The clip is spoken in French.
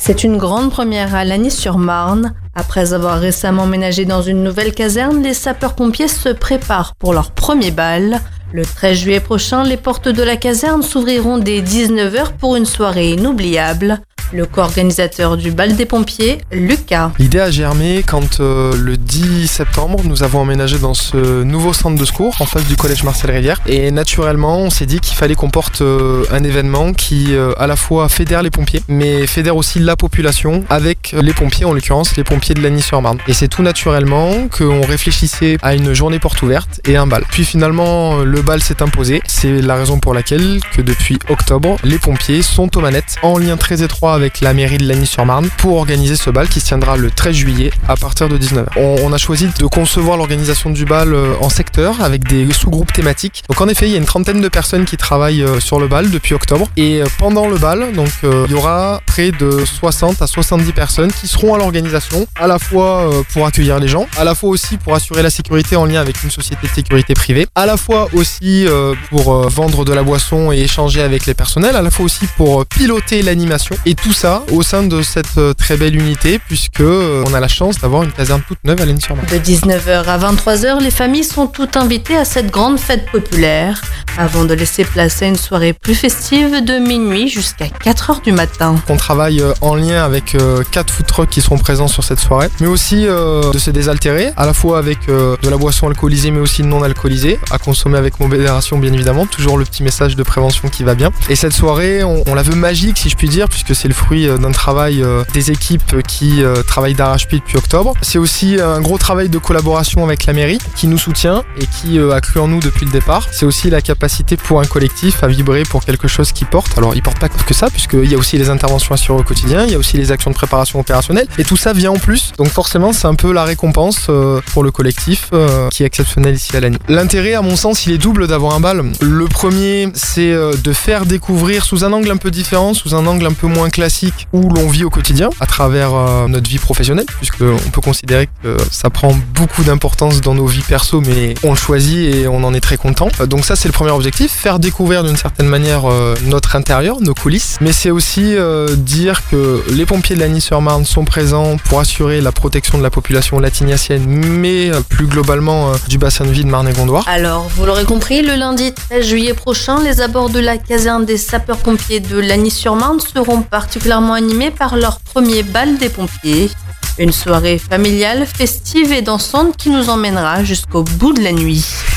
C'est une grande première à Lagny-sur-Marne. Après avoir récemment emménagé dans une nouvelle caserne, les sapeurs-pompiers se préparent pour leur premier bal. Le 13 juillet prochain, les portes de la caserne s'ouvriront dès 19h pour une soirée inoubliable. Le co-organisateur du bal des pompiers, Lucas. L'idée a germé quand le 10 septembre, nous avons emménagé dans ce nouveau centre de secours en face du collège Marcel Rivière. Et naturellement, on s'est dit qu'il fallait qu'on porte un événement qui à la fois fédère les pompiers, mais fédère aussi la population avec les pompiers, en l'occurrence les pompiers de Lagny-sur-Marne. Et c'est tout naturellement qu'on réfléchissait à une journée porte ouverte et un bal. Puis finalement, le bal s'est imposé. C'est la raison pour laquelle que depuis octobre, les pompiers sont aux manettes, en lien très étroit avec la mairie de Lagny-sur-Marne pour organiser ce bal qui se tiendra le 13 juillet à partir de 19h. On a choisi de concevoir l'organisation du bal en secteur avec des sous-groupes thématiques. Donc en effet, il y a une trentaine de personnes qui travaillent sur le bal depuis octobre et pendant le bal, donc il y aura près de 60 à 70 personnes qui seront à l'organisation, à la fois pour accueillir les gens, à la fois aussi pour assurer la sécurité en lien avec une société de sécurité privée, à la fois aussi pour vendre de la boisson et échanger avec les personnels, à la fois aussi pour piloter l'animation et tout ça au sein de cette très belle unité puisque on a la chance d'avoir une caserne toute neuve à Lagny-sur-Marne. De 19h à 23h, les familles sont toutes invitées à cette grande fête populaire avant de laisser place à une soirée plus festive de minuit jusqu'à 4h du matin. On travaille en lien avec 4 food trucks qui seront présents sur cette soirée, mais aussi de se désaltérer, à la fois avec de la boisson alcoolisée mais aussi non alcoolisée, à consommer avec modération bien évidemment, toujours le petit message de prévention qui va bien. Et cette soirée, on la veut magique si je puis dire, puisque c'est le fruit d'un travail des équipes qui travaillent d'arrache-pied depuis octobre. C'est aussi un gros travail de collaboration avec la mairie qui nous soutient et qui a cru en nous depuis le départ. C'est aussi la capacité pour un collectif à vibrer pour quelque chose qui porte. Alors il porte pas que ça, puisqu'il y a aussi les interventions assurées au quotidien, il y a aussi les actions de préparation opérationnelle et tout ça vient en plus. Donc forcément c'est un peu la récompense pour le collectif qui est exceptionnel ici à Lagny. L'intérêt à mon sens il est double d'avoir un bal. Le premier c'est de faire découvrir sous un angle un peu différent, sous un angle un peu moins classique où l'on vit au quotidien à travers notre vie professionnelle, puisqu'on peut considérer que ça prend beaucoup d'importance dans nos vies perso, mais on le choisit et on en est très content. Donc ça c'est le premier objectif, faire découvrir d'une certaine manière notre intérieur, nos coulisses, mais c'est aussi dire que les pompiers de Lagny-sur-Marne sont présents pour assurer la protection de la population latiniacienne, mais plus globalement du bassin de vie de Marne-et-Gondoire. Alors, vous l'aurez compris, le lundi 13 juillet prochain, les abords de la caserne des sapeurs-pompiers de Lagny-sur-Marne seront particulièrement animés par leur premier bal des pompiers. Une soirée familiale, festive et dansante qui nous emmènera jusqu'au bout de la nuit.